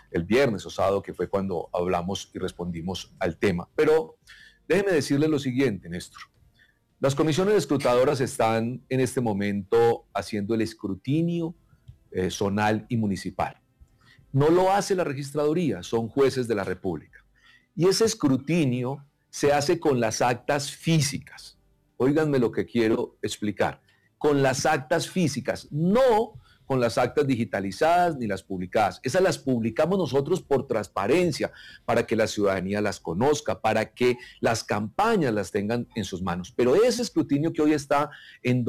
el viernes o sábado, que fue cuando hablamos y respondimos al tema. Pero déjeme decirle lo siguiente, Néstor. Las comisiones escrutadoras están en este momento haciendo el escrutinio zonal y municipal. No lo hace la registraduría, son jueces de la República. Y ese escrutinio se hace con las actas físicas. Óiganme lo que quiero explicar. Con las actas físicas, no con las actas digitalizadas ni las publicadas. Esas las publicamos nosotros por transparencia, para que la ciudadanía las conozca, para que las campañas las tengan en sus manos. Pero ese escrutinio que hoy está en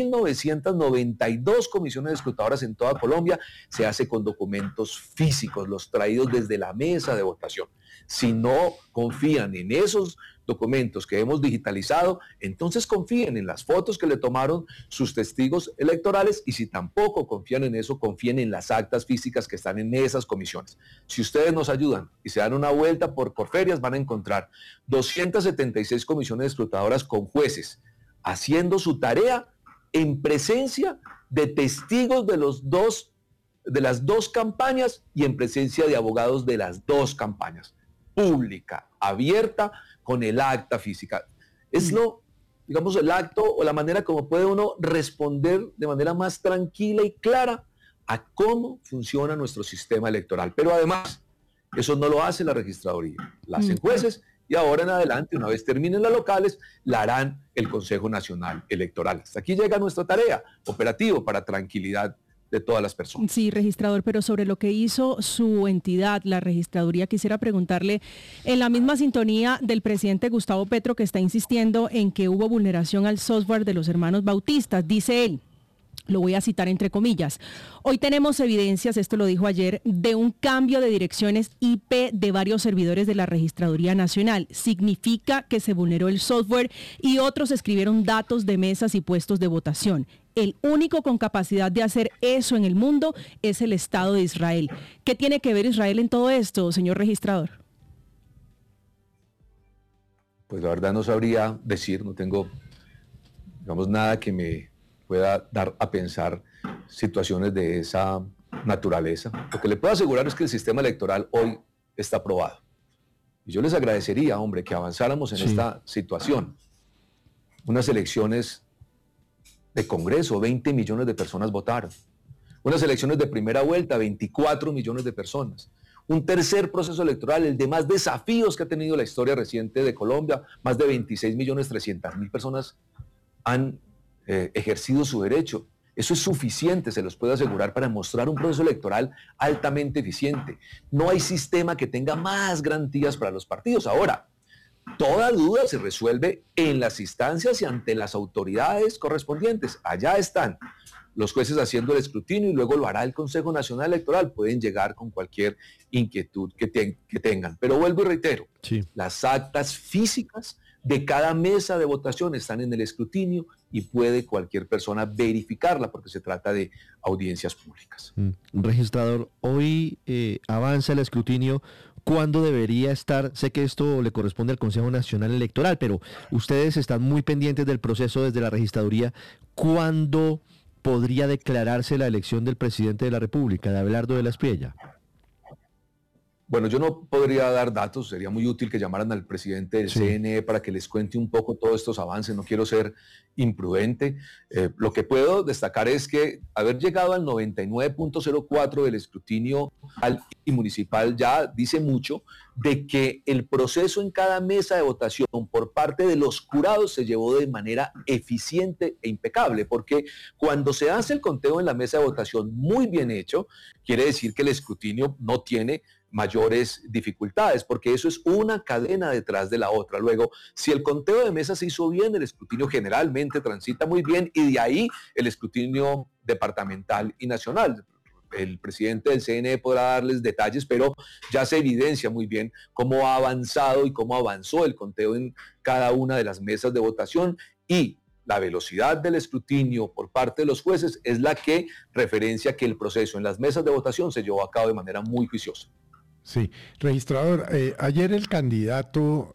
2.992 comisiones escrutadoras en toda Colombia, se hace con documentos físicos, los traídos desde la mesa de votación. Si no confían en esos documentos que hemos digitalizado, entonces confíen en las fotos que le tomaron sus testigos electorales, y si tampoco confían en eso, confíen en las actas físicas que están en esas comisiones. Si ustedes nos ayudan y se dan una vuelta por Corferias, van a encontrar 276 comisiones escrutadoras con jueces haciendo su tarea en presencia de testigos de las dos campañas y en presencia de abogados de las dos campañas, pública, abierta, con el acta física. Es digamos, el acto o la manera como puede uno responder de manera más tranquila y clara a cómo funciona nuestro sistema electoral. Pero además, eso no lo hace la registraduría, la hacen jueces, y ahora en adelante, una vez terminen las locales, la harán el Consejo Nacional Electoral. Hasta aquí llega nuestra tarea, operativo para tranquilidad de todas las personas. Sí, registrador, pero sobre lo que hizo su entidad, la registraduría, quisiera preguntarle, en la misma sintonía del presidente Gustavo Petro, que está insistiendo en que hubo vulneración al software de los hermanos bautistas, dice él, lo voy a citar entre comillas: hoy tenemos evidencias, esto lo dijo ayer, de un cambio de direcciones IP de varios servidores de la Registraduría Nacional. Significa que se vulneró el software y otros escribieron datos de mesas y puestos de votación. El único con capacidad de hacer eso en el mundo es el Estado de Israel. ¿Qué tiene que ver Israel en todo esto, señor registrador? Pues la verdad no sabría decir, no tengo, digamos, nada que me pueda dar a pensar situaciones de esa naturaleza. Lo que le puedo asegurar es que el sistema electoral hoy está aprobado. Y yo les agradecería, hombre, que avanzáramos en esta situación. Unas elecciones de Congreso, 20 millones de personas votaron. Unas elecciones de primera vuelta, 24 millones de personas. Un tercer proceso electoral, el de más desafíos que ha tenido la historia reciente de Colombia, más de 26.300.000 personas han ejercido su derecho. Eso es suficiente, se los puedo asegurar, para mostrar un proceso electoral altamente eficiente. No hay sistema que tenga más garantías para los partidos. Ahora, toda duda se resuelve en las instancias y ante las autoridades correspondientes. Allá están los jueces haciendo el escrutinio y luego lo hará el Consejo Nacional Electoral. Pueden llegar con cualquier inquietud que tengan. Pero vuelvo y reitero, las actas físicas de cada mesa de votación están en el escrutinio y puede cualquier persona verificarla, porque se trata de audiencias públicas. Registrador, hoy avanza el escrutinio. ¿Cuándo debería estar? Sé que esto le corresponde al Consejo Nacional Electoral, pero ustedes están muy pendientes del proceso desde la registraduría. ¿Cuándo podría declararse la elección del presidente de la República, de Abelardo de la Espriella? Bueno, yo no podría dar datos, sería muy útil que llamaran al presidente del CNE para que les cuente un poco todos estos avances, no quiero ser imprudente. Lo que puedo destacar es que haber llegado al 99.04 del escrutinio y municipal ya dice mucho de que el proceso en cada mesa de votación por parte de los jurados se llevó de manera eficiente e impecable, porque cuando se hace el conteo en la mesa de votación muy bien hecho, quiere decir que el escrutinio no tiene mayores dificultades, porque eso es una cadena detrás de la otra. Luego, si el conteo de mesas se hizo bien, el escrutinio generalmente transita muy bien, y de ahí el escrutinio departamental y nacional. El presidente del CNE podrá darles detalles, pero ya se evidencia muy bien cómo ha avanzado y cómo avanzó el conteo en cada una de las mesas de votación, y la velocidad del escrutinio por parte de los jueces es la que referencia que el proceso en las mesas de votación se llevó a cabo de manera muy juiciosa. Sí, registrador, ayer el candidato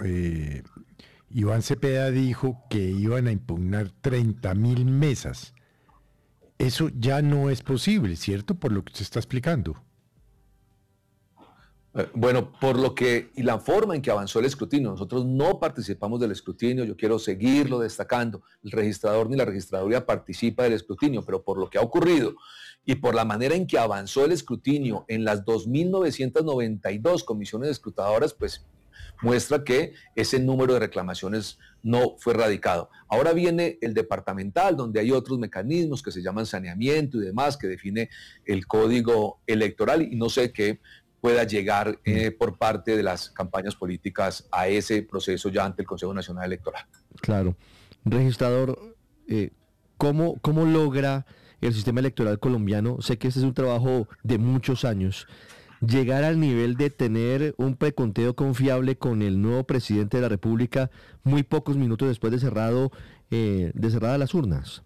Iván Cepeda dijo que iban a impugnar 30.000 mesas. Eso ya no es posible, ¿cierto? Por lo que usted está explicando. Bueno, por lo que y la forma en que avanzó el escrutinio, nosotros no participamos del escrutinio, yo quiero seguirlo destacando. El registrador ni la registraduría participa del escrutinio, pero por lo que ha ocurrido y por la manera en que avanzó el escrutinio en las 2.992 comisiones escrutadoras, pues muestra que ese número de reclamaciones no fue radicado. Ahora viene el departamental, donde hay otros mecanismos que se llaman saneamiento y demás, que define el código electoral, y no sé qué pueda llegar por parte de las campañas políticas a ese proceso ya ante el Consejo Nacional Electoral. Claro. Registrador, ¿cómo logra el sistema electoral colombiano? Sé que este es un trabajo de muchos años. Llegar al nivel de tener un preconteo confiable con el nuevo presidente de la República muy pocos minutos después de cerradas las urnas.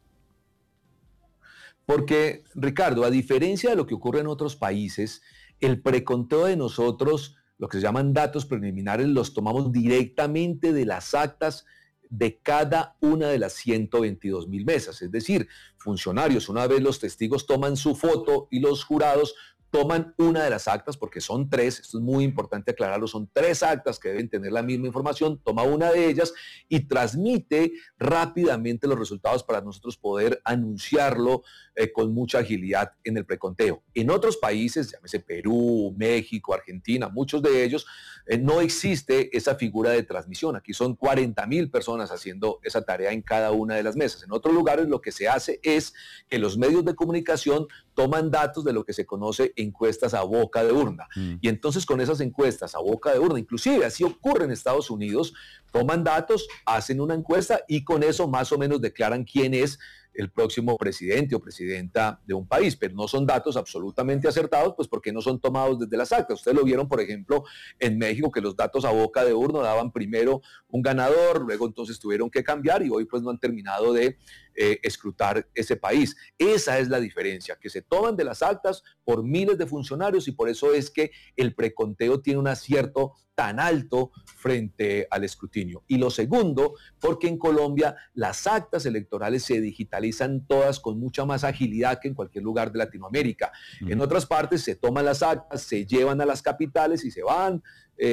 Porque, Ricardo, a diferencia de lo que ocurre en otros países, el preconteo de nosotros, lo que se llaman datos preliminares, los tomamos directamente de las actas de cada una de las 122.000 mesas. Es decir, funcionarios, una vez los testigos toman su foto y los jurados toman una de las actas, porque son 3, esto es muy importante aclararlo, son 3 actas que deben tener la misma información, toma una de ellas y transmite rápidamente los resultados para nosotros poder anunciarlo con mucha agilidad en el preconteo. En otros países, llámese Perú, México, Argentina, muchos de ellos, no existe esa figura de transmisión. Aquí son 40.000 personas haciendo esa tarea en cada una de las mesas. En otros lugares lo que se hace es que los medios de comunicación toman datos de lo que se conoce encuestas a boca de urna. Y entonces con esas encuestas a boca de urna, inclusive así ocurre en Estados Unidos, toman datos, hacen una encuesta y con eso más o menos declaran quién es el próximo presidente o presidenta de un país, pero no son datos absolutamente acertados, pues porque no son tomados desde las actas. Ustedes lo vieron, por ejemplo, en México, que los datos a boca de urna daban primero un ganador, luego entonces tuvieron que cambiar y hoy pues no han terminado de escrutar ese país. Esa es la diferencia, que se toman de las actas por miles de funcionarios y por eso es que el preconteo tiene un acierto tan alto frente al escrutinio. Y lo segundo, porque en Colombia las actas electorales se digitalizan todas con mucha más agilidad que en cualquier lugar de Latinoamérica. En otras partes se toman las actas, se llevan a las capitales y se van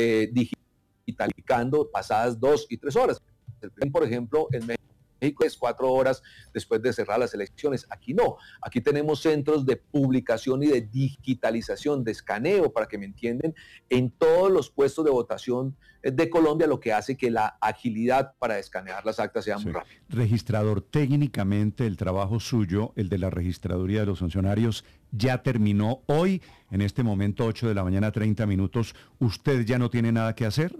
digitalizando pasadas 2 y 3 horas. Por ejemplo, en México es 4 horas después de cerrar las elecciones. Aquí no. Aquí tenemos centros de publicación y de digitalización, de escaneo, para que me entienden, en todos los puestos de votación de Colombia, lo que hace que la agilidad para escanear las actas sea muy rápida. Registrador, técnicamente el trabajo suyo, el de la registraduría de los funcionarios, ya terminó hoy, en este momento 8 de la mañana, 30 minutos. ¿Usted ya no tiene nada que hacer?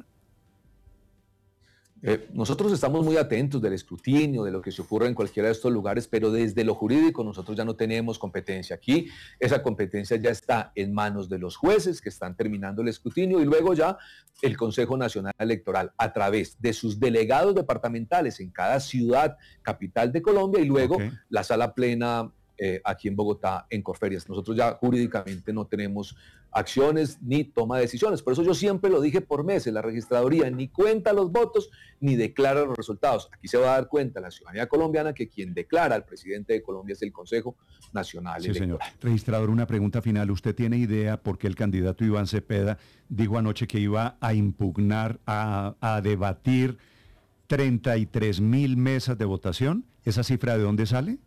Nosotros estamos muy atentos del escrutinio, de lo que se ocurre en cualquiera de estos lugares, pero desde lo jurídico nosotros ya no tenemos competencia. Aquí esa competencia ya está en manos de los jueces que están terminando el escrutinio y luego ya el Consejo Nacional Electoral a través de sus delegados departamentales en cada ciudad capital de Colombia y luego la sala plena aquí en Bogotá, en Corferias. Nosotros ya jurídicamente no tenemos acciones ni toma de decisiones. Por eso yo siempre lo dije por meses, la registraduría ni cuenta los votos ni declara los resultados. Aquí se va a dar cuenta la ciudadanía colombiana que quien declara al presidente de Colombia es el Consejo Nacional Electoral. Señor. Registrador, una pregunta final. ¿Usted tiene idea por qué el candidato Iván Cepeda dijo anoche que iba a impugnar, a debatir 33.000 mesas de votación? ¿Esa cifra de dónde sale?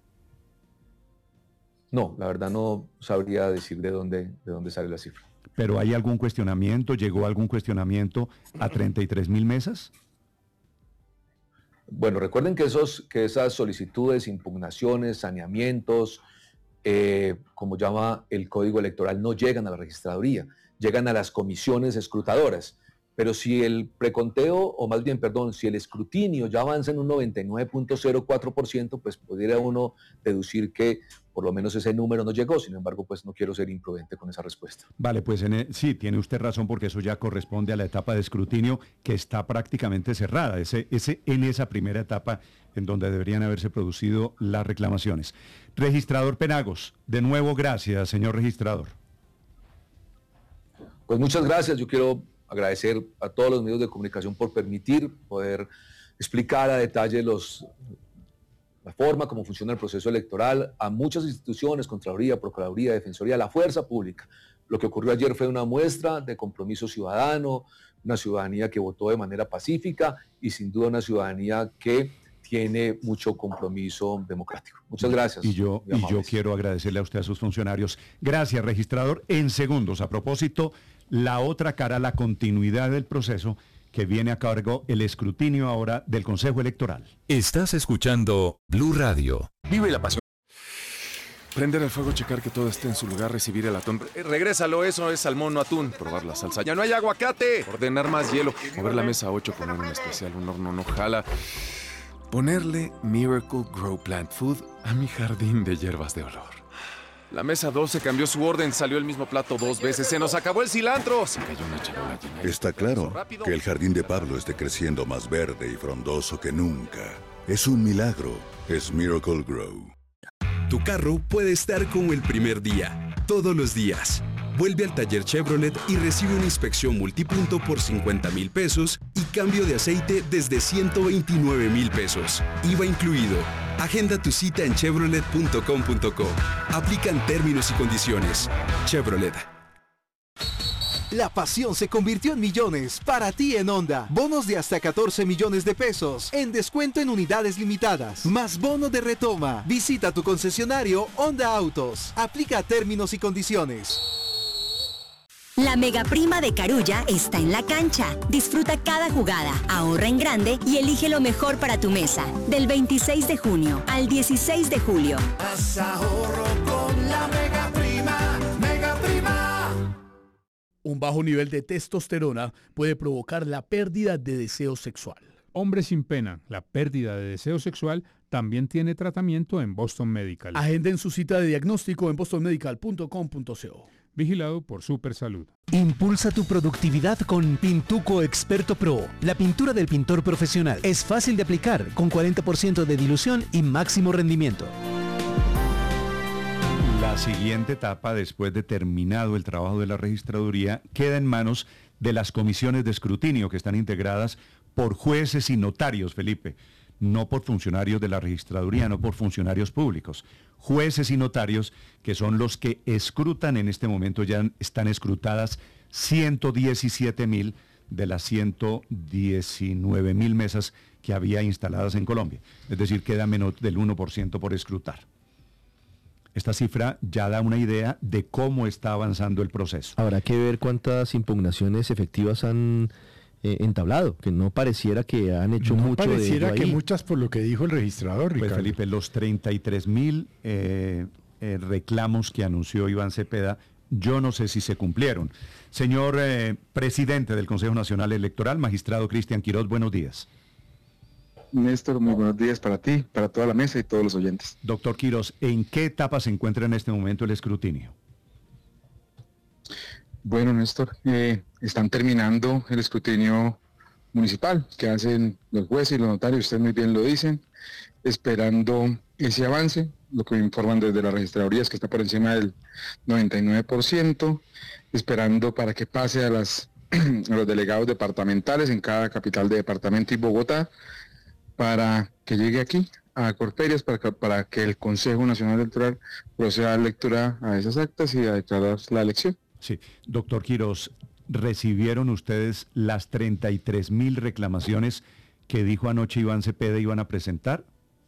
No, la verdad no sabría decir de dónde sale la cifra. ¿Pero hay algún cuestionamiento? ¿Llegó algún cuestionamiento a 33.000 mesas? Bueno, recuerden que esas solicitudes, impugnaciones, saneamientos, como llama el Código Electoral, no llegan a la registraduría, llegan a las comisiones escrutadoras. Pero si el preconteo, o más bien, perdón, si el escrutinio ya avanza en un 99.04%, pues pudiera uno deducir que por lo menos ese número no llegó. Sin embargo, pues no quiero ser imprudente con esa respuesta. Vale, pues sí, tiene usted razón porque eso ya corresponde a la etapa de escrutinio que está prácticamente cerrada. En esa primera etapa en donde deberían haberse producido las reclamaciones. Registrador Penagos, de nuevo gracias, señor registrador. Pues muchas gracias. Yo quiero agradecer a todos los medios de comunicación por permitir poder explicar a detalle la forma como funciona el proceso electoral, a muchas instituciones, Contraloría, Procuraduría, Defensoría, la fuerza pública, Lo que ocurrió ayer fue una muestra de compromiso ciudadano, una ciudadanía que votó de manera pacífica y sin duda una ciudadanía que tiene mucho compromiso democrático. Muchas gracias. Y yo quiero agradecerle a usted, a sus funcionarios. Gracias, registrador. En segundos, a propósito, la otra cara, la continuidad del proceso que viene a cargo el escrutinio ahora del Consejo Electoral. Estás escuchando Blue Radio. Vive la pasión. Prender el fuego, checar que todo esté en su lugar, recibir el atún. Regrésalo, eso es salmón, no atún. Probar la salsa. ¡Ya no hay aguacate! Ordenar más hielo. Mover la mesa 8, poner un especial, un horno no jala. Ponerle Miracle Grow Plant Food a mi jardín de hierbas de olor. La mesa 12 cambió su orden, salió el mismo plato 2 veces. ¡Se nos acabó el cilantro! Se cayó una charola llena. Está claro que el jardín de Pablo esté creciendo más verde y frondoso que nunca. Es un milagro. Es Miracle Grow. Tu carro puede estar como el primer día, todos los días. Vuelve al taller Chevrolet y recibe una inspección multipunto por 50,000 pesos y cambio de aceite desde 129,000 pesos. IVA incluido. Agenda tu cita en chevrolet.com.co. Aplican términos y condiciones. Chevrolet. La pasión se convirtió en millones para ti en Honda. Bonos de hasta 14 millones de pesos en descuento en unidades limitadas. Más bono de retoma. Visita tu concesionario Honda Autos. Aplica términos y condiciones. La mega prima de Carulla está en la cancha. Disfruta cada jugada, ahorra en grande y elige lo mejor para tu mesa. Del 26 de junio al 16 de julio. Haz ahorro con la mega prima, mega prima. Un bajo nivel de testosterona puede provocar la pérdida de deseo sexual. Hombre sin pena, la pérdida de deseo sexual también tiene tratamiento en Boston Medical. Agenden su cita de diagnóstico en bostonmedical.com.co. Vigilado por Supersalud. Impulsa tu productividad con Pintuco Experto Pro, la pintura del pintor profesional. Es fácil de aplicar, con 40% de dilución y máximo rendimiento. La siguiente etapa, después de terminado el trabajo de la registraduría, queda en manos de las comisiones de escrutinio que están integradas por jueces y notarios, Felipe. No por funcionarios de la registraduría, no por funcionarios públicos. Jueces y notarios que son los que escrutan, en este momento ya están escrutadas 117,000 de las 119,000 mesas que había instaladas en Colombia. Es decir, queda menos del 1% por escrutar. Esta cifra ya da una idea de cómo está avanzando el proceso. Habrá que ver cuántas impugnaciones efectivas han entablado, que no pareciera que han hecho mucho de ello ahí. Pareciera que muchas, por lo que dijo el registrador, Ricardo. Pues Felipe, los 33,000 reclamos que anunció Iván Cepeda, yo no sé si se cumplieron. Señor presidente del Consejo Nacional Electoral, magistrado Cristian Quiroz, buenos días. Néstor, muy buenos días para ti, para toda la mesa y todos los oyentes. Doctor Quiroz, ¿en qué etapa se encuentra en este momento el escrutinio? Bueno, Néstor, están terminando el escrutinio municipal que hacen los jueces y los notarios, ustedes muy bien lo dicen, esperando ese avance. Lo que me informan desde la registraduría es que está por encima del 99%, esperando para que pase a los delegados departamentales en cada capital de departamento y Bogotá, para que llegue aquí a Corferias, para que el Consejo Nacional Electoral proceda a la lectura a esas actas y a declarar la elección. Sí, doctor Quiroz, ¿recibieron ustedes las 33,000 reclamaciones que dijo anoche Iván Cepeda iban a presentar?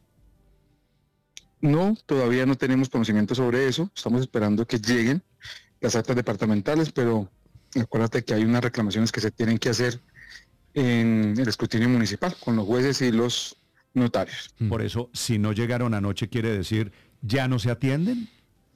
No, todavía no tenemos conocimiento sobre eso. Estamos esperando que lleguen las actas departamentales, pero acuérdate que hay unas reclamaciones que se tienen que hacer en el escrutinio municipal con los jueces y los notarios. Por eso, si no llegaron anoche, quiere decir, ¿ya no se atienden?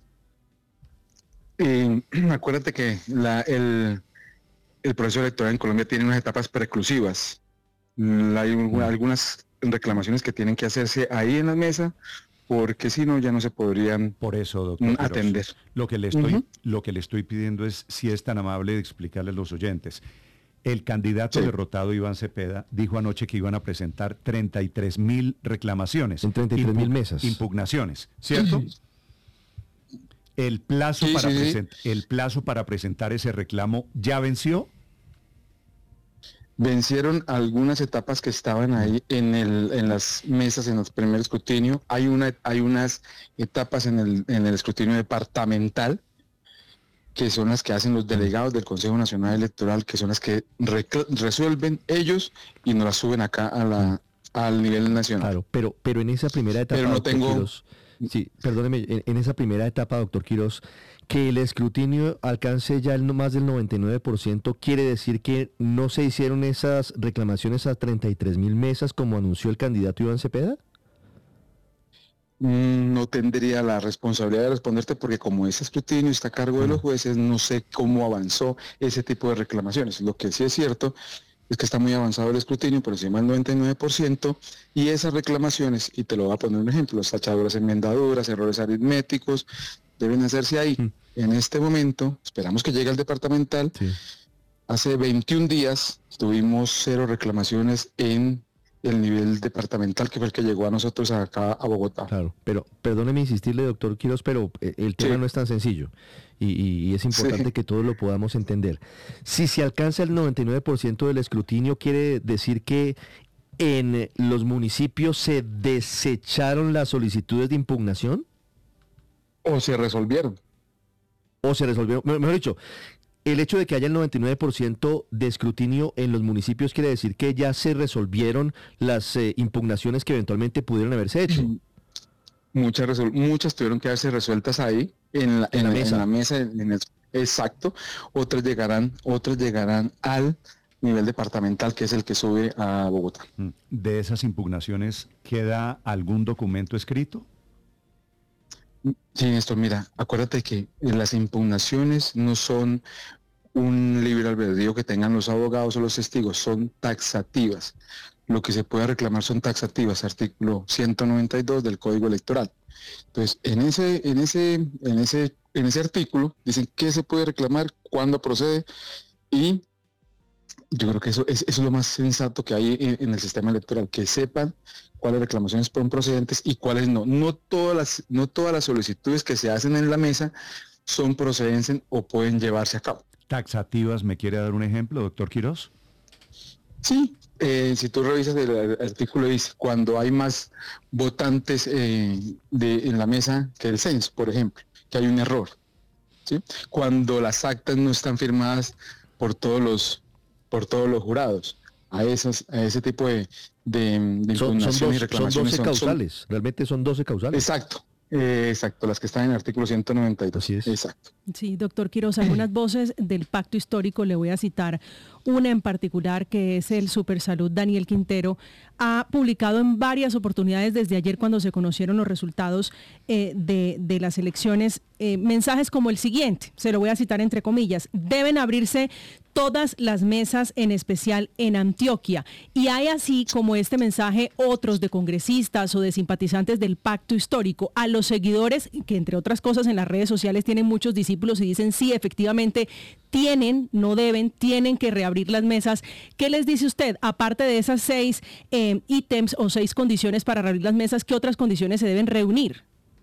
Acuérdate que el proceso electoral en Colombia tiene unas etapas preclusivas. Hay algunas reclamaciones que tienen que hacerse ahí en la mesa, porque si no ya no se podrían por eso, doctor, atender. Lo que le estoy pidiendo es, si es tan amable, de explicarle a los oyentes. El candidato derrotado, Iván Cepeda, dijo anoche que iban a presentar 33,000 reclamaciones. En 33,000 mesas. Impugnaciones, ¿cierto? ¿El plazo para presentar ese reclamo ya venció? Vencieron algunas etapas que estaban ahí en las mesas, en el primer escrutinio. Hay unas etapas en el escrutinio departamental que son las que hacen los delegados del Consejo Nacional Electoral, que son las que resuelven ellos y nos las suben acá al nivel nacional. Claro, pero en esa primera etapa, pero no doctor tengo... Quiroz, sí, perdóneme, en esa primera etapa, doctor Quiroz, que el escrutinio alcance ya más del 99%, ¿quiere decir que no se hicieron esas reclamaciones a 33.000 mesas como anunció el candidato Iván Cepeda? No tendría la responsabilidad de responderte porque como ese escrutinio está a cargo de los jueces, no sé cómo avanzó ese tipo de reclamaciones. Lo que sí es cierto es que está muy avanzado el escrutinio, por encima del 99%, y esas reclamaciones, y te lo voy a poner un ejemplo, las tachaduras, enmendaduras, errores aritméticos, deben hacerse ahí. En este momento, esperamos que llegue al departamental. Hace 21 días tuvimos 0 reclamaciones en el nivel departamental, que fue el que llegó a nosotros acá a Bogotá. Claro, pero perdóneme insistirle, doctor Quiroz, pero el tema no es tan sencillo y es importante que todos lo podamos entender. Si se alcanza el 99% del escrutinio, ¿quiere decir que en los municipios se desecharon las solicitudes de impugnación? O se resolvieron. Mejor dicho, el hecho de que haya el 99% de escrutinio en los municipios quiere decir que ya se resolvieron las impugnaciones que eventualmente pudieron haberse hecho. Muchas tuvieron que haberse resueltas ahí, en la mesa. Exacto. Otras llegarán al nivel departamental, que es el que sube a Bogotá. ¿De esas impugnaciones queda algún documento escrito? Sí, Néstor, mira, acuérdate que las impugnaciones no son un libre albedrío que tengan los abogados o los testigos, son taxativas. Lo que se puede reclamar son taxativas, artículo 192 del Código Electoral. Entonces, en ese artículo dicen qué se puede reclamar, cuándo procede, y yo creo que eso es lo más sensato que hay en el sistema electoral, que sepan cuáles reclamaciones son procedentes y cuáles no. No todas las solicitudes que se hacen en la mesa son procedentes o pueden llevarse a cabo. ¿Taxativas me quiere dar un ejemplo, doctor Quiroz? Sí, si tú revisas el artículo dice, cuando hay más votantes en la mesa que el censo, por ejemplo, que hay un error, ¿sí? Cuando las actas no están firmadas por todos los jurados, a ese tipo de impugnación y reclamaciones. Son 12 causales, realmente son 12 causales. Exacto, las que están en el artículo 192. Así es. Exacto. Sí, doctor Quiroz, algunas voces del pacto histórico, le voy a citar una en particular, que es el Supersalud Daniel Quintero, ha publicado en varias oportunidades desde ayer cuando se conocieron los resultados de las elecciones, mensajes como el siguiente, se lo voy a citar entre comillas: deben abrirse todas las mesas, en especial en Antioquia. Y hay así como este mensaje otros de congresistas o de simpatizantes del pacto histórico a los seguidores, que entre otras cosas en las redes sociales tienen muchos discípulos y dicen sí, efectivamente tienen que reabrir las mesas. ¿Qué les dice usted? Aparte de esas 6 ítems o 6 condiciones para reabrir las mesas, ¿qué otras condiciones se deben reunir?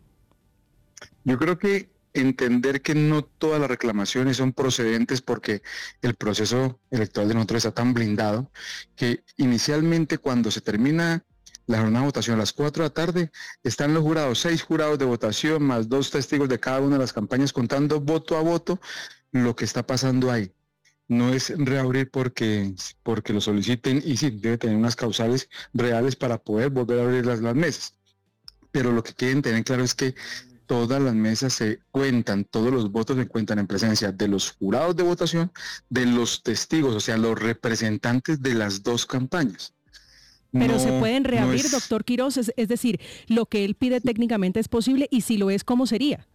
Yo creo que entender que no todas las reclamaciones son procedentes, porque el proceso electoral de nosotros está tan blindado que inicialmente, cuando se termina la jornada de votación a las 4 de la tarde, están los jurados, 6 jurados de votación más 2 testigos de cada una de las campañas contando voto a voto lo que está pasando ahí. No es reabrir porque lo soliciten, y sí, debe tener unas causales reales para poder volver a abrir las mesas. Pero lo que quieren tener claro es que todas las mesas se cuentan, todos los votos se cuentan en presencia de los jurados de votación, de los testigos, o sea, los representantes de las 2 campañas. Pero se pueden reabrir, doctor Quiroz, es decir, lo que él pide técnicamente es posible, y si lo es, ¿cómo sería?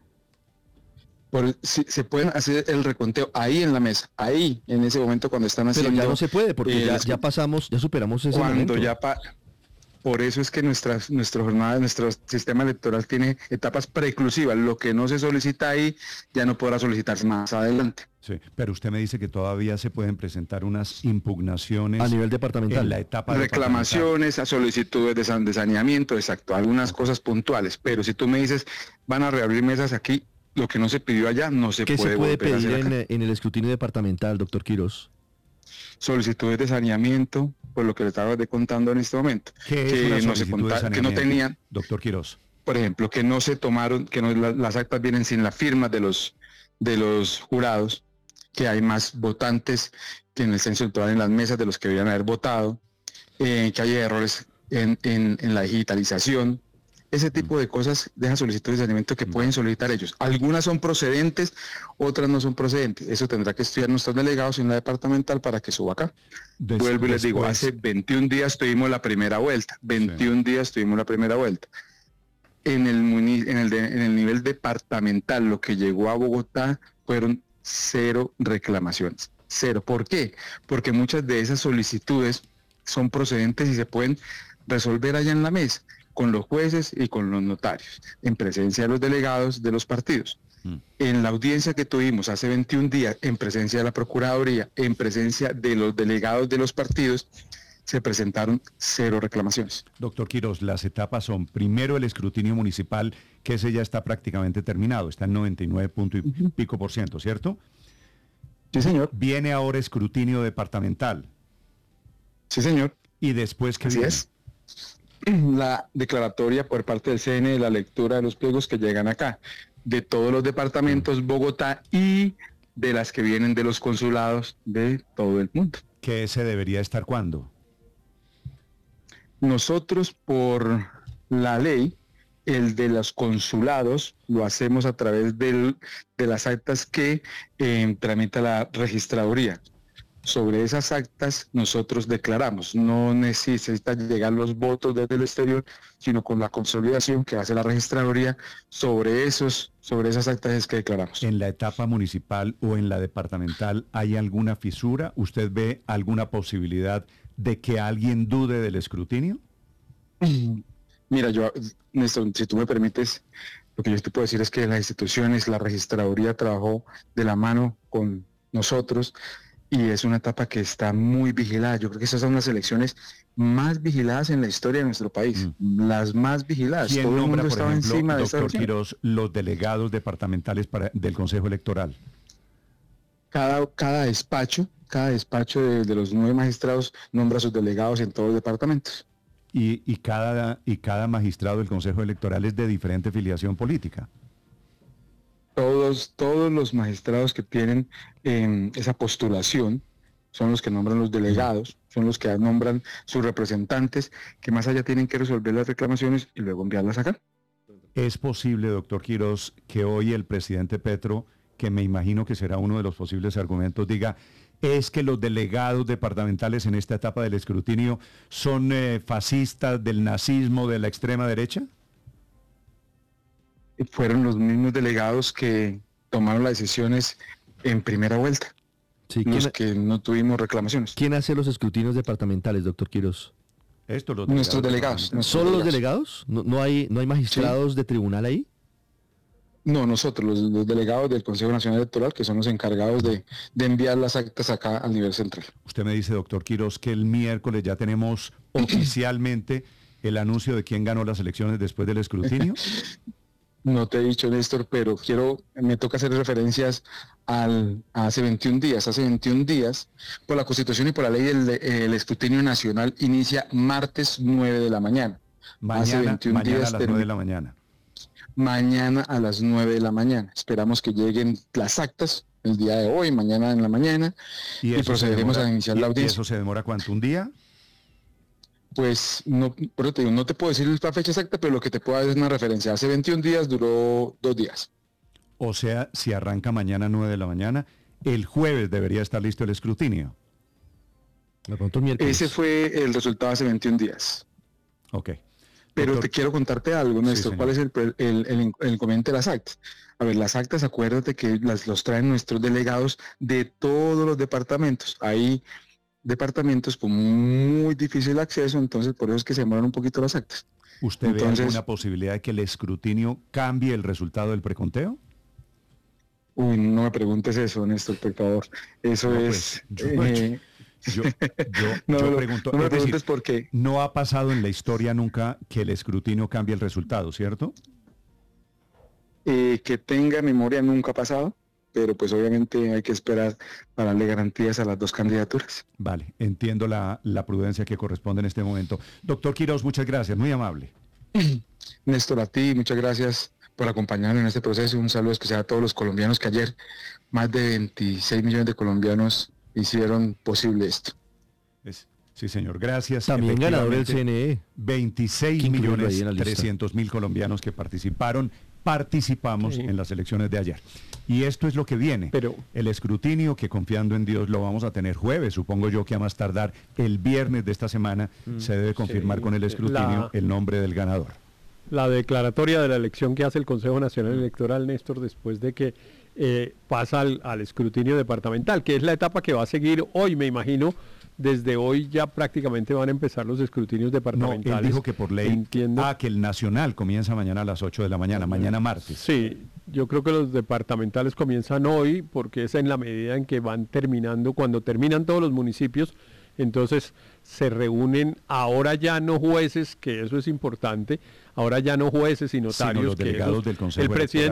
Si se pueden hacer el reconteo ahí en la mesa, ahí en ese momento cuando están haciendo. Pero ya no se puede porque ya superamos ese momento. Por eso es que nuestra jornada, nuestro sistema electoral tiene etapas preclusivas. Lo que no se solicita ahí ya no podrá solicitarse más adelante. Sí, pero usted me dice que todavía se pueden presentar unas impugnaciones a nivel departamental. En la etapa reclamaciones, a solicitudes de saneamiento, exacto, algunas cosas puntuales. Pero si tú me dices, van a reabrir mesas aquí, lo que no se pidió allá no se puede. ¿Qué se puede pedir en el escrutinio departamental, doctor Quiroz? Solicitudes de saneamiento, por lo que le estaba contando en este momento. Que no tenían, doctor Quiroz. Por ejemplo, que no se tomaron, las actas vienen sin la firma de los de los jurados, que hay más votantes que en el censo electoral en las mesas de los que deberían haber votado, que hay errores en la digitalización. Ese tipo de cosas deja solicitudes de saneamiento que pueden solicitar ellos. Algunas son procedentes, otras no son procedentes. Eso tendrá que estudiar nuestros delegados en la departamental para que suba acá. Vuelvo y les digo, hace 21 días tuvimos la primera vuelta. 21 días tuvimos la primera vuelta. En el nivel departamental, lo que llegó a Bogotá fueron 0 reclamaciones. 0. ¿Por qué? Porque muchas de esas solicitudes son procedentes y se pueden resolver allá en la mesa, con los jueces y con los notarios, en presencia de los delegados de los partidos. En la audiencia que tuvimos hace 21 días, en presencia de la Procuraduría, en presencia de los delegados de los partidos, se presentaron 0 reclamaciones. Doctor Quiroz, las etapas son, primero el escrutinio municipal, que ese ya está prácticamente terminado, está en 99% y pico, ¿cierto? Sí, señor. Viene ahora escrutinio departamental. Sí, señor. ¿Y después qué viene? Así es. La declaratoria por parte del CNE de la lectura de los pliegos que llegan acá, de todos los departamentos, Bogotá, y de las que vienen de los consulados de todo el mundo. ¿Que ese debería estar cuándo? Nosotros, por la ley, el de los consulados lo hacemos a través de las actas que tramita la registraduría. Sobre esas actas nosotros declaramos, no necesitan llegar los votos desde el exterior, sino con la consolidación que hace la registraduría, sobre esas actas es que declaramos. ¿En la etapa municipal o en la departamental hay alguna fisura? ¿Usted ve alguna posibilidad de que alguien dude del escrutinio? Mira, Néstor, si tú me permites, lo que yo te puedo decir es que las instituciones, la registraduría trabajó de la mano con nosotros, y es una etapa que está muy vigilada. Yo creo que esas son las elecciones más vigiladas en la historia de nuestro país. Las más vigiladas. ¿Quién Todo el nombra, mundo por estaba ejemplo, encima de doctor Quiroz, los delegados departamentales del Consejo Electoral? Cada despacho de los 9 magistrados nombra a sus delegados en todos los departamentos. Y cada magistrado del Consejo Electoral es de diferente filiación política. Todos los magistrados que tienen esa postulación son los que nombran los delegados, son los que nombran sus representantes, que más allá tienen que resolver las reclamaciones y luego enviarlas acá. ¿Es posible, doctor Quiroz, que hoy el presidente Petro, que me imagino que será uno de los posibles argumentos, diga, es que los delegados departamentales en esta etapa del escrutinio son fascistas, del nazismo, de la extrema derecha? Fueron los mismos delegados que tomaron las decisiones en primera vuelta, sí, los que no tuvimos reclamaciones. ¿Quién hace los escrutinios departamentales, doctor Quiroz? Nuestros delegados. ¿Solo los delegados? ¿No hay magistrados de tribunal ahí? No, nosotros, los delegados del Consejo Nacional Electoral, que son los encargados de enviar las actas acá al nivel central. Usted me dice, doctor Quiroz, que el miércoles ya tenemos oficialmente el anuncio de quién ganó las elecciones después del escrutinio. No te he dicho, Néstor, pero me toca hacer referencias a hace 21 días. Hace 21 días, por la Constitución y por la ley, el escrutinio nacional inicia martes 9 de la mañana. Mañana a las 9 de la mañana. Mañana a las 9 de la mañana. Esperamos que lleguen las actas el día de hoy, mañana en la mañana, y procederemos a iniciar la audiencia. ¿Y eso se demora cuánto? ¿Un día? Pues no, por eso te digo, no te puedo decir la fecha exacta, pero lo que te puedo dar es una referencia. Hace 21 días duró 2 días. O sea, si arranca mañana a 9 de la mañana, el jueves debería estar listo el escrutinio. Ese fue el resultado hace 21 días. Ok. Pero te quiero contarte algo, Néstor. Sí, ¿cuál es el inconveniente de las actas? A ver, las actas, acuérdate que los traen nuestros delegados de todos los departamentos. Hay departamentos con muy difícil acceso, entonces por eso es que se demoran un poquito las actas. ¿Usted ve alguna posibilidad de que el escrutinio cambie el resultado del preconteo? Uy, no me preguntes eso, Néstor, por favor. Eso no, es... Pues, yo pregunto, no me preguntes por qué. No ha pasado en la historia nunca que el escrutinio cambie el resultado, ¿cierto? Que tenga memoria nunca ha pasado, pero pues obviamente hay que esperar para darle garantías a las 2 candidaturas. Vale, entiendo la prudencia que corresponde en este momento. Doctor Quiroz, muchas gracias, muy amable. Néstor, a ti, muchas gracias por acompañarnos en este proceso. Un saludo especial a todos los colombianos que ayer más de 26 millones de colombianos hicieron posible esto. Sí, señor, gracias. También ganador del CNE. 26.300.000 colombianos que participamos en las elecciones de ayer. Y esto es lo que viene. Pero el escrutinio, que confiando en Dios lo vamos a tener jueves, supongo yo que a más tardar el viernes de esta semana se debe confirmar con el escrutinio el nombre del ganador. La declaratoria de la elección que hace el Consejo Nacional Electoral, Néstor, después de que pasa al escrutinio departamental, que es la etapa que va a seguir hoy, me imagino. Desde hoy ya prácticamente van a empezar los escrutinios departamentales. No, él dijo que por ley, que el nacional comienza mañana a las 8 de la mañana, mañana martes. Sí, yo creo que los departamentales comienzan hoy, porque es en la medida en que van terminando, cuando terminan todos los municipios, entonces se reúnen ahora ya no jueces, que eso es importante, ahora ya no jueces y notarios, sino los delegados del Consejo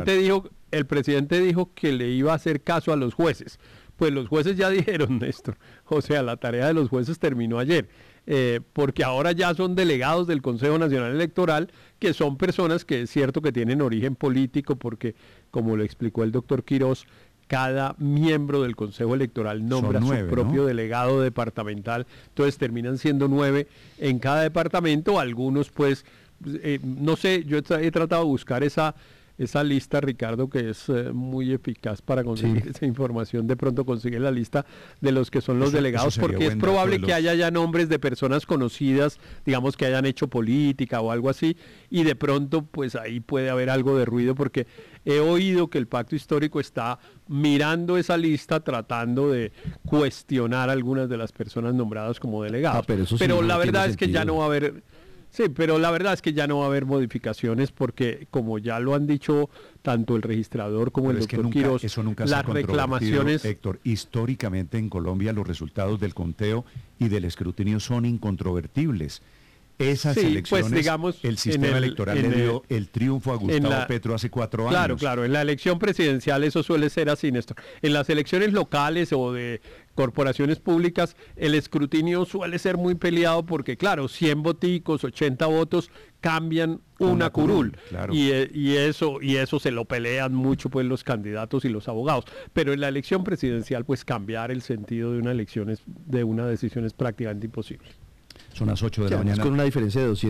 el presidente dijo que le iba a hacer caso a los jueces. Pues los jueces ya dijeron, Néstor, o sea, la tarea de los jueces terminó ayer, porque ahora ya son delegados del Consejo Nacional Electoral, que son personas que es cierto que tienen origen político, porque como lo explicó el doctor Quirós, cada miembro del Consejo Electoral nombra su propio delegado departamental, entonces terminan siendo 9 en cada departamento, algunos pues, no sé, yo he tratado de buscar esa lista, Ricardo, que es muy eficaz para conseguir esa información. De pronto consigue la lista de los que son los delegados, porque es probable que haya ya nombres de personas conocidas, digamos que hayan hecho política o algo así, y de pronto pues ahí puede haber algo de ruido, porque he oído que el Pacto Histórico está mirando esa lista, tratando de cuestionar algunas de las personas nombradas como delegados. Pero la verdad es que ya no va a haber... Sí, pero la verdad es que ya no va a haber modificaciones, porque como ya lo han dicho tanto el registrador como el doctor Quirós, las reclamaciones... Héctor, históricamente en Colombia los resultados del conteo y del escrutinio son incontrovertibles. Esas elecciones, pues, digamos, el sistema electoral le dio el triunfo a Gustavo Petro hace 4 años. Claro, en la elección presidencial eso suele ser así, Néstor. En las elecciones locales o de corporaciones públicas, el escrutinio suele ser muy peleado porque, claro, 100 voticos, 80 votos cambian una curul. Claro. Y eso se lo pelean mucho pues los candidatos y los abogados. Pero en la elección presidencial, pues cambiar el sentido de una elección de una decisión es prácticamente imposible. Son las 8 de la mañana. Con una diferencia de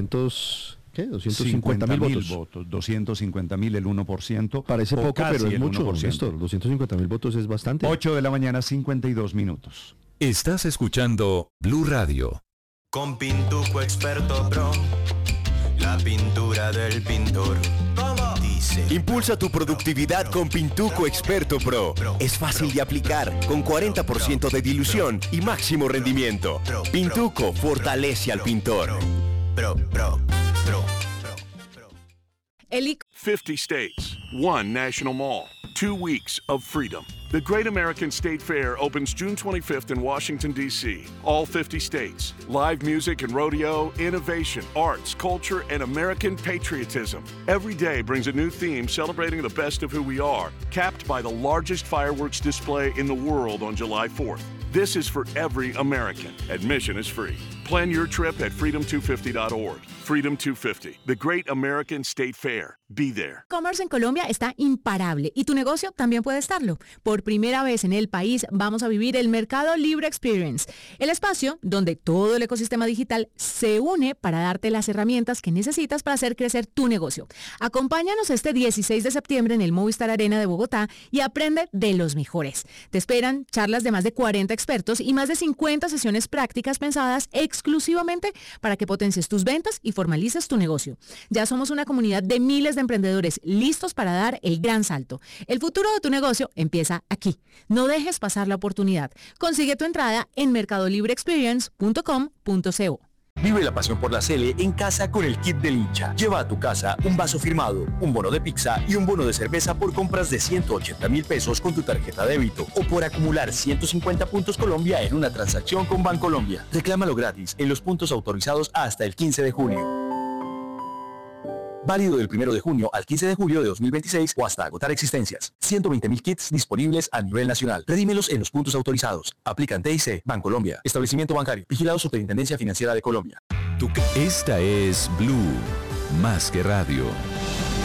250.000 votos. 250.000, el 1%. Parece poco, pero es mucho, Néstor. 250.000 votos es bastante. 8 de la mañana, 52 minutos. Estás escuchando Blue Radio. Con Pintuco Experto Pro, la pintura del pintor. Dice. Impulsa tu productividad con Pintuco Experto Pro. Es fácil de aplicar, con 40% de dilución y máximo rendimiento. Pintuco fortalece al pintor. 50 states, one national mall, 2 weeks of freedom. The Great American State Fair opens June 25th in Washington, D.C. All 50 states. Live music and rodeo, innovation, arts, culture, and American patriotism. Every day brings a new theme celebrating the best of who we are, capped by the largest fireworks display in the world on July 4th. This is for every American. Admission is free. Plan your trip at freedom250.org. Freedom 250, the Great American State Fair. Be there. E-commerce en Colombia está imparable y tu negocio también puede estarlo. Por primera vez en el país vamos a vivir el Mercado Libre Experience, el espacio donde todo el ecosistema digital se une para darte las herramientas que necesitas para hacer crecer tu negocio. Acompáñanos este 16 de septiembre en el Movistar Arena de Bogotá y aprende de los mejores. Te esperan charlas de más de 40 expertos y más de 50 sesiones prácticas pensadas exclusivamente para que potencies tus ventas y formalices tu negocio. Ya somos una comunidad de miles de emprendedores listos para dar el gran salto. El futuro de tu negocio empieza aquí. No dejes pasar la oportunidad. Consigue tu entrada en mercadolibreexperience.com.co. Vive la pasión por la Sele en casa con el kit del hincha. Lleva a tu casa un vaso firmado, un bono de pizza y un bono de cerveza por compras de 180.000 pesos con tu tarjeta débito o por acumular 150 puntos Colombia en una transacción con Bancolombia. Reclámalo gratis en los puntos autorizados hasta el 15 de junio. Válido del 1 de junio al 15 de julio de 2026 o hasta agotar existencias. 120.000 kits disponibles a nivel nacional. Redímelos en los puntos autorizados. Aplican TIC, Bancolombia, Establecimiento Bancario, vigilado Superintendencia Financiera de Colombia. Esta es Blue, más que radio.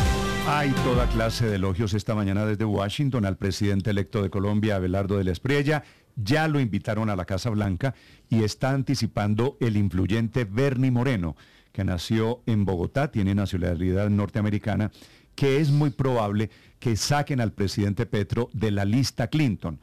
Hay toda clase de elogios esta mañana desde Washington al presidente electo de Colombia, Abelardo de la Espriella. Ya lo invitaron a la Casa Blanca y está anticipando el influyente Bernie Moreno, que nació en Bogotá, tiene nacionalidad norteamericana, que es muy probable que saquen al presidente Petro de la lista Clinton.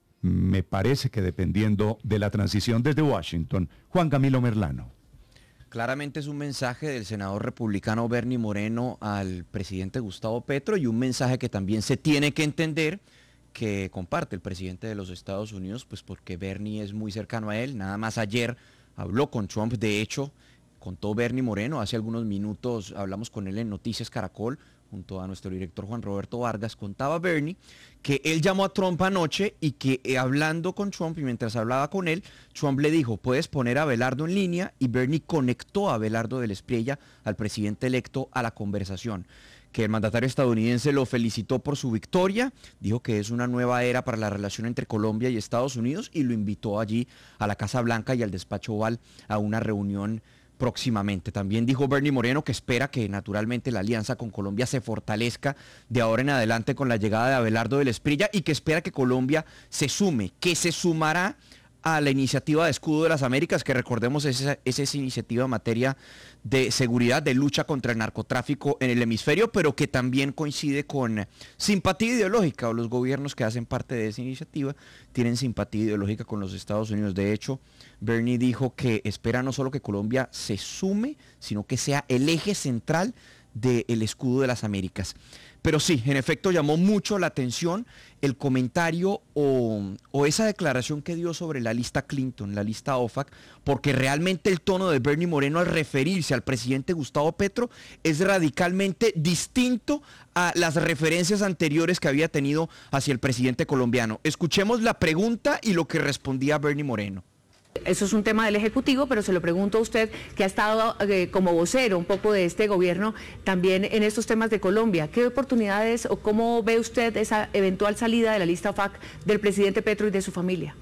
Me parece que dependiendo de la transición desde Washington, Juan Camilo Merlano. Claramente es un mensaje del senador republicano Bernie Moreno al presidente Gustavo Petro y un mensaje que también se tiene que entender que comparte el presidente de los Estados Unidos, pues porque Bernie es muy cercano a él. Nada más ayer habló con Trump, de hecho, contó Bernie Moreno, hace algunos minutos hablamos con él en Noticias Caracol, junto a nuestro director Juan Roberto Vargas, contaba Bernie que él llamó a Trump anoche y que hablando con Trump y mientras hablaba con él, Trump le dijo, puedes poner a Abelardo en línea, y Bernie conectó a Abelardo de la Espriella, al presidente electo, a la conversación. Que el mandatario estadounidense lo felicitó por su victoria, dijo que es una nueva era para la relación entre Colombia y Estados Unidos y lo invitó allí a la Casa Blanca y al despacho Oval a una reunión próximamente. También dijo Bernie Moreno que espera que naturalmente la alianza con Colombia se fortalezca de ahora en adelante con la llegada de Abelardo de la Espriella y que espera que Colombia se sume, que se sumará a la iniciativa de Escudo de las Américas, que recordemos es esa iniciativa en materia de seguridad, de lucha contra el narcotráfico en el hemisferio, pero que también coincide con simpatía ideológica, o los gobiernos que hacen parte de esa iniciativa tienen simpatía ideológica con los Estados Unidos. De hecho, Bernie dijo que espera no solo que Colombia se sume, sino que sea el eje central del Escudo de las Américas. Pero sí, en efecto llamó mucho la atención el comentario o esa declaración que dio sobre la lista Clinton, la lista OFAC, porque realmente el tono de Bernie Moreno al referirse al presidente Gustavo Petro es radicalmente distinto a las referencias anteriores que había tenido hacia el presidente colombiano. Escuchemos la pregunta y lo que respondía Bernie Moreno. Eso es un tema del Ejecutivo, pero se lo pregunto a usted, que ha estado como vocero un poco de este gobierno también en estos temas de Colombia. ¿Qué oportunidades o cómo ve usted esa eventual salida de la lista OFAC del presidente Petro y de su familia?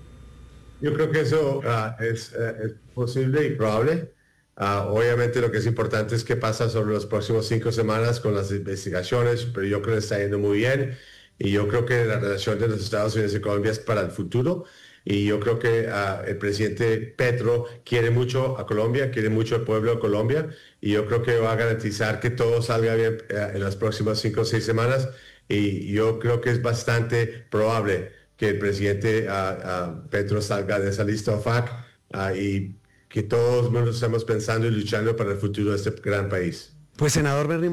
Yo creo que eso es posible y probable. Obviamente lo que es importante es qué pasa sobre los próximos 5 semanas con las investigaciones, pero yo creo que está yendo muy bien y yo creo que la relación de los Estados Unidos y Colombia es para el futuro. Y yo creo que el presidente Petro quiere mucho a Colombia, quiere mucho al pueblo de Colombia, y yo creo que va a garantizar que todo salga bien en las próximas 5 o 6 semanas. Y yo creo que es bastante probable que el presidente Petro salga de esa lista OFAC y que todos nosotros estamos pensando y luchando para el futuro de este gran país. Pues senador Bernie,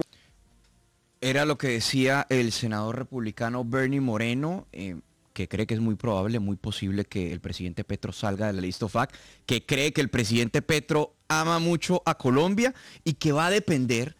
era lo que decía el senador republicano Bernie Moreno, que cree que es muy probable, muy posible que el presidente Petro salga de la lista OFAC, que cree que el presidente Petro ama mucho a Colombia y que va a depender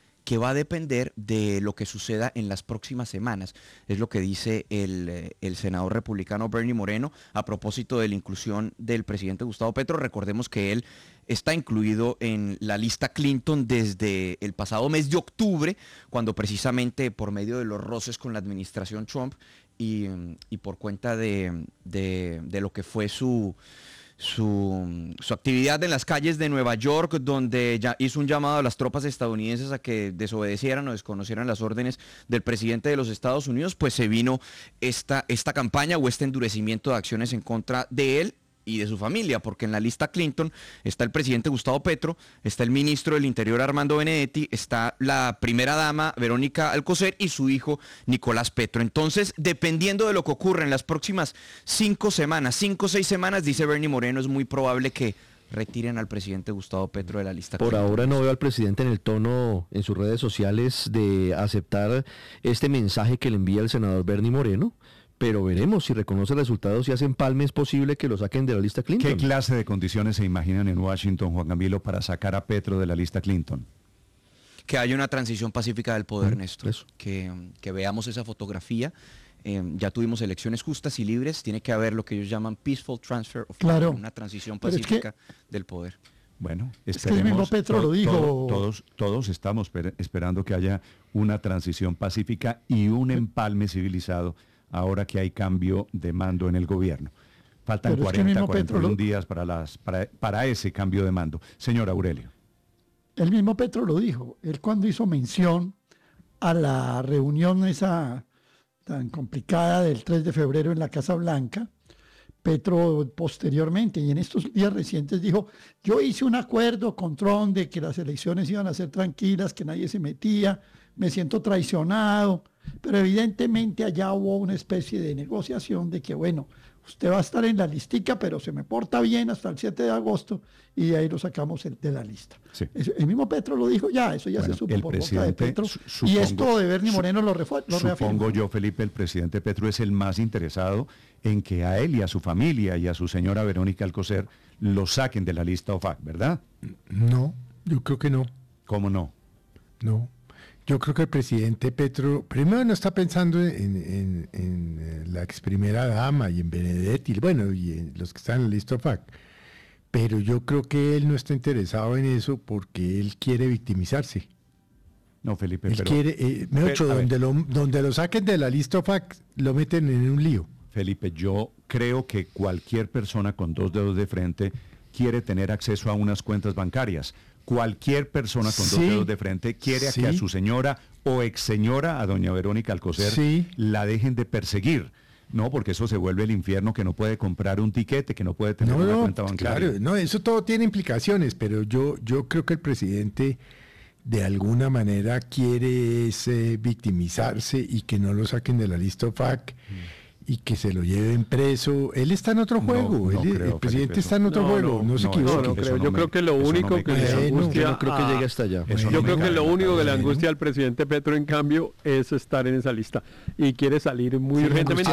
de lo que suceda en las próximas semanas. Es lo que dice el senador republicano Bernie Moreno a propósito de la inclusión del presidente Gustavo Petro. Recordemos que él está incluido en la lista Clinton desde el pasado mes de octubre, cuando precisamente por medio de los roces con la administración Trump y por cuenta de lo que fue su actividad en las calles de Nueva York, donde ya hizo un llamado a las tropas estadounidenses a que desobedecieran o desconocieran las órdenes del presidente de los Estados Unidos, pues se vino esta campaña o este endurecimiento de acciones en contra de él y de su familia, porque en la lista Clinton está el presidente Gustavo Petro, está el ministro del Interior Armando Benedetti, está la primera dama Verónica Alcocer y su hijo Nicolás Petro. Entonces, dependiendo de lo que ocurra en las próximas 5 semanas, 5 o 6 semanas, dice Bernie Moreno, es muy probable que retiren al presidente Gustavo Petro de la lista Por Clinton. ahora no veo al presidente en el tono en sus redes sociales de aceptar este mensaje que le envía el senador Bernie Moreno. Pero veremos si reconoce resultados y hace empalme, es posible que lo saquen de la lista Clinton. ¿Qué clase de condiciones se imaginan en Washington, Juan Camilo, para sacar a Petro de la lista Clinton? Que haya una transición pacífica del poder, Néstor. Que veamos esa fotografía. Ya tuvimos elecciones justas y libres. Tiene que haber lo que ellos llaman peaceful transfer of power, una transición pacífica del poder. Bueno, esperemos. Es que el mismo Petro lo dijo. Todos estamos esperando que haya una transición pacífica y un empalme civilizado ahora que hay cambio de mando en el gobierno. Faltan 41 días para ese cambio de mando. Señor Aurelio. El mismo Petro lo dijo. Él cuando hizo mención a la reunión esa tan complicada del 3 de febrero en la Casa Blanca, Petro posteriormente y en estos días recientes dijo, yo hice un acuerdo con Trump de que las elecciones iban a ser tranquilas, que nadie se metía, me siento traicionado, pero evidentemente allá hubo una especie de negociación de que, bueno, usted va a estar en la listica, pero se me porta bien hasta el 7 de agosto y de ahí lo sacamos de la lista. Sí. El mismo Petro lo dijo ya, eso ya se supo por boca de Petro. Y esto de Bernie Moreno lo reafirma. Supongo yo, Felipe, el presidente Petro es el más interesado en que a él y a su familia y a su señora Verónica Alcocer lo saquen de la lista OFAC, ¿verdad? No, yo creo que no. ¿Cómo no? No. Yo creo que el presidente Petro, primero no está pensando en la ex primera dama y en Benedetti, bueno, y en los que están en la lista OFAC, pero yo creo que él no está interesado en eso porque él quiere victimizarse. No, Felipe, él quiere, donde lo saquen de la lista OFAC, lo meten en un lío. Felipe, yo creo que cualquier persona con dos dedos de frente quiere tener acceso a unas cuentas bancarias. Cualquier persona con dos dedos de frente quiere que a su señora o ex señora, a doña Verónica Alcocer, la dejen de perseguir. No, porque eso se vuelve el infierno, que no puede comprar un tiquete, que no puede tener una cuenta bancaria. Claro, no, eso todo tiene implicaciones, pero yo creo que el presidente de alguna manera quiere victimizarse y que no lo saquen de la lista OFAC. Y que se lo lleven preso. Él está en otro juego. El presidente está en otro juego. No se equivoque. Yo creo que lo único que le angustia, no creo que llegue hasta allá. Yo creo que lo único que le angustia al presidente Petro, en cambio, es estar en esa lista. Y quiere salir muy urgentemente.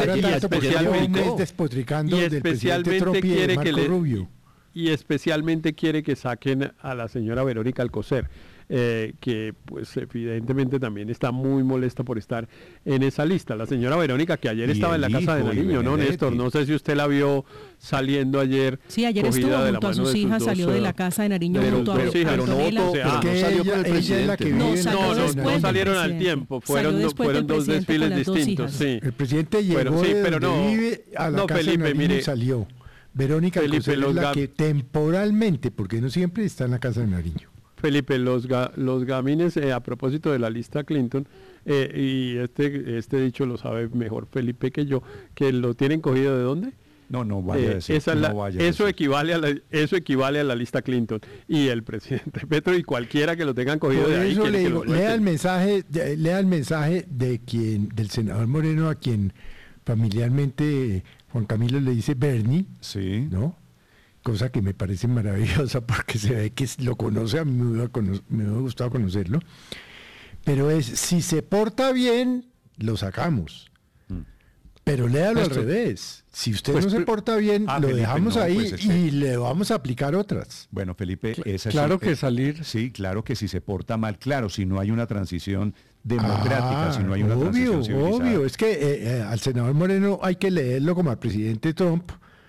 Y especialmente quiere que saquen a la señora Verónica Alcocer. Que pues evidentemente también está muy molesta por estar en esa lista. La señora Verónica, que ayer estaba en la casa de Nariño, ¿no, Néstor? No sé si usted la vio saliendo ayer. Sí, ayer estuvo junto a sus hijas, salió de la casa de Nariño junto a pero no votó, no salió con el presidente. No salieron al tiempo, fueron dos desfiles distintos. Sí. El presidente llegó vive a la casa de Nariño y salió. Verónica Alcocer es la que temporalmente, porque no siempre está en la casa de Nariño. Felipe, los gamines, a propósito de la lista Clinton, y este dicho lo sabe mejor Felipe que yo, que lo tienen cogido ¿de dónde? No vaya a decir. Eso equivale a la lista Clinton. Y el presidente Petro y cualquiera que lo tengan cogido de ahí. Lea el mensaje del senador Moreno, a quien familiarmente Juan Camilo le dice Bernie, ¿no? Cosa que me parece maravillosa porque se ve que lo conoce, a mí me hubiera gustado conocerlo, pero es, si se porta bien, lo sacamos. Pero léalo al revés. Si usted no se porta bien, lo Felipe, dejamos ahí y le vamos a aplicar otras. Bueno, Felipe, claro que salir. Sí, claro que si se porta mal, claro, si no hay una transición democrática, si no hay una transición civilizada. Obvio, es que al senador Moreno hay que leerlo como al presidente Trump,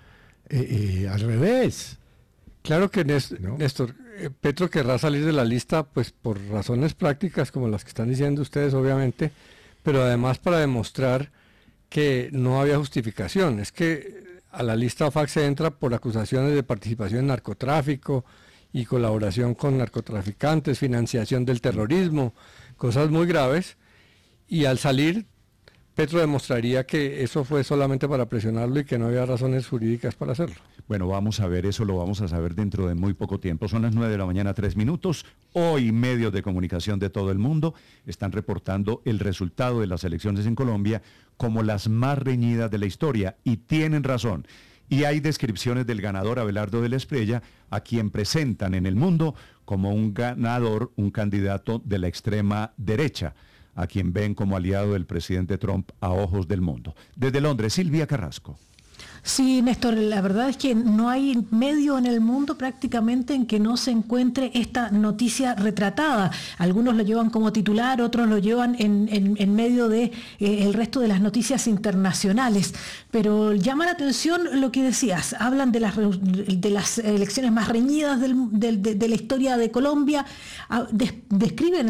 al revés. Claro que Néstor, Petro querrá salir de la lista pues por razones prácticas como las que están diciendo ustedes obviamente, pero además para demostrar que no había justificación. Es que a la lista OFAC se entra por acusaciones de participación en narcotráfico y colaboración con narcotraficantes, financiación del terrorismo, cosas muy graves, y al salir Petro demostraría que eso fue solamente para presionarlo y que no había razones jurídicas para hacerlo. Bueno, vamos a ver, eso lo vamos a saber dentro de muy poco tiempo. Son las 9 de la mañana, 3 minutos. Hoy medios de comunicación de todo el mundo están reportando el resultado de las elecciones en Colombia como las más reñidas de la historia, y tienen razón. Y hay descripciones del ganador Abelardo de la Espriella, a quien presentan en el mundo como un ganador, un candidato de la extrema derecha, a quien ven como aliado del presidente Trump a ojos del mundo. Desde Londres, Silvia Carrasco. Sí, Néstor, la verdad es que no hay medio en el mundo prácticamente en que no se encuentre esta noticia retratada. Algunos lo llevan como titular, otros lo llevan en medio de el resto de las noticias internacionales. Pero llama la atención lo que decías. Hablan de las elecciones más reñidas de la historia de Colombia. Describen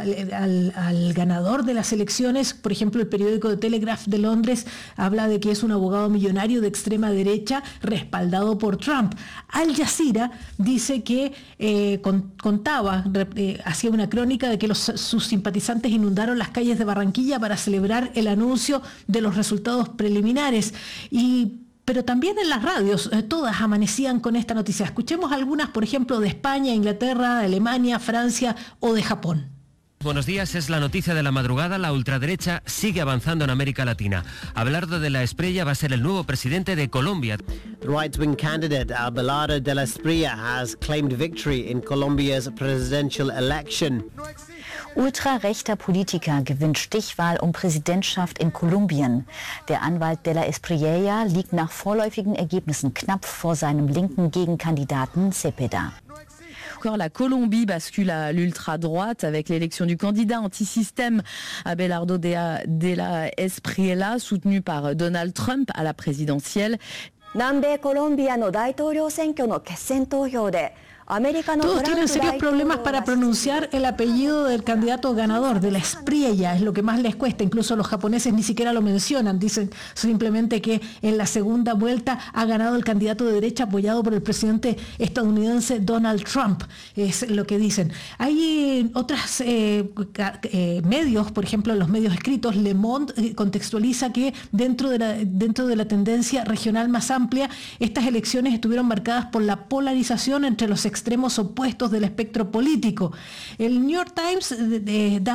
al ganador de las elecciones. Por ejemplo, el periódico The Telegraph de Londres habla de que es un abogado millonario de extrema derecha respaldado por Trump. Al Jazeera dice que hacía una crónica de que sus simpatizantes inundaron las calles de Barranquilla para celebrar el anuncio de los resultados preliminares. Pero también en las radios, todas amanecían con esta noticia. Escuchemos algunas, por ejemplo, de España, Inglaterra, Alemania, Francia o de Japón. Buenos días, es la noticia de la madrugada. La ultraderecha sigue avanzando en América Latina. Abelardo de la Espriella va a ser el nuevo presidente de Colombia. The right-wing candidate Abelardo de la Espriella has claimed victory in Colombia's presidential election. Ultrarechter Politiker gewinnt Stichwahl um Präsidentschaft in Kolumbien. Der Anwalt de la Espriella liegt nach vorläufigen Ergebnissen knapp vor seinem linken Gegenkandidaten Cepeda. La Colombie bascule à l'ultra-droite avec l'élection du candidat anti-système Abelardo de la Espriella, soutenu par Donald Trump à la présidentielle. 南米コロンビアの大統領選挙の決選投票で Todos tienen serios problemas para pronunciar el apellido del candidato ganador, de la Espriella, es lo que más les cuesta. Incluso los japoneses ni siquiera lo mencionan, dicen simplemente que en la segunda vuelta ha ganado el candidato de derecha apoyado por el presidente estadounidense Donald Trump, es lo que dicen. Hay otros medios, por ejemplo, en los medios escritos, Le Monde contextualiza que dentro de la tendencia regional más amplia, estas elecciones estuvieron marcadas por la polarización entre los extremos opuestos del espectro político. El New York Times da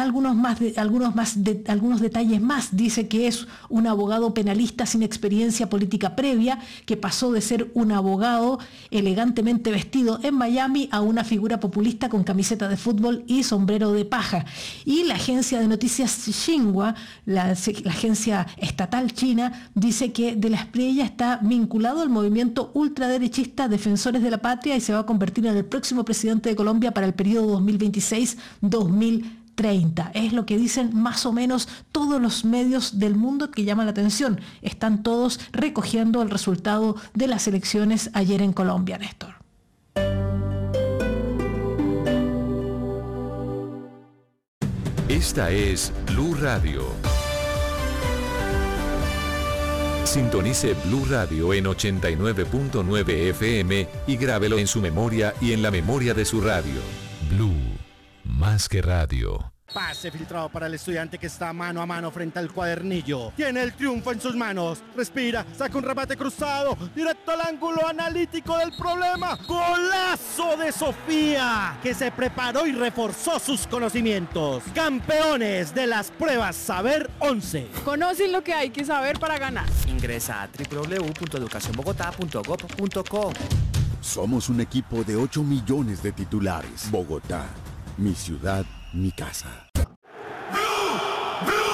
algunos detalles más. Dice que es un abogado penalista sin experiencia política previa, que pasó de ser un abogado elegantemente vestido en Miami a una figura populista con camiseta de fútbol y sombrero de paja. Y la agencia de noticias Xinhua, la agencia estatal china, dice que de la Espriella está vinculado al movimiento ultraderechista Defensores de la Patria y se va a convertir en el próximo presidente de Colombia para el periodo 2026-2030. Es lo que dicen más o menos todos los medios del mundo que llaman la atención. Están todos recogiendo el resultado de las elecciones ayer en Colombia, Néstor. Esta es Blue Radio. Sintonice Blue Radio en 89.9 FM y grábelo en su memoria y en la memoria de su radio. Blue, más que radio. Pase filtrado para el estudiante que está mano a mano frente al cuadernillo. Tiene el triunfo en sus manos. Respira, saca un remate cruzado, directo al ángulo analítico del problema. ¡Golazo de Sofía! Que se preparó y reforzó sus conocimientos. Campeones de las pruebas Saber 11. Conocen lo que hay que saber para ganar. Ingresa a www.educacionbogotá.gov.co. Somos un equipo de 8 millones de titulares. Bogotá, mi ciudad, mi casa.